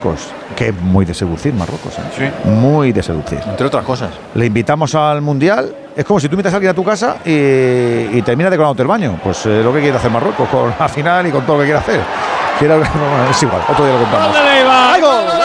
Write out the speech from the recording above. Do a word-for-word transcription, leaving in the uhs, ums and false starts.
Que es muy de seducir Marruecos, ¿eh? Sí. Muy de seducir. Entre otras cosas. Le invitamos al Mundial. Es como si tú invitas a alguien a tu casa y, y terminas decorándote el baño. Pues eh, lo que quiere hacer Marruecos con la final y con todo lo que quiere hacer. Quiere, no, es igual, otro día lo contamos. ¡Gol de Leibar! ¡Gol!